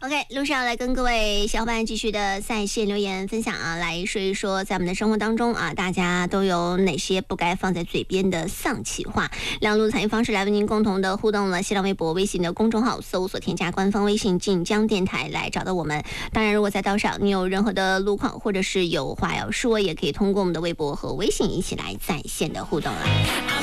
OK， 路上来跟各位小伙伴继续的在线留言分享啊，来说一说在我们的生活当中啊，大家都有哪些不该放在嘴边的丧气话？两路参与方式来为您共同的互动了，新浪微博、微信的公众号搜索添加官方微信晋江电台来找到我们。当然，如果在道上你有任何的路况或者是有话要说，也可以通过我们的微博和微信一起来在线的互动了。